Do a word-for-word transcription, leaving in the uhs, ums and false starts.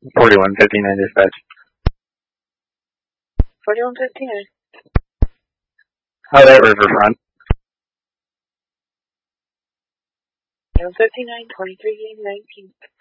forty-one fifty-nine dispatch. forty-one fifty-nine. How that riverfront? one fifty-nine, twenty-three, nineteen.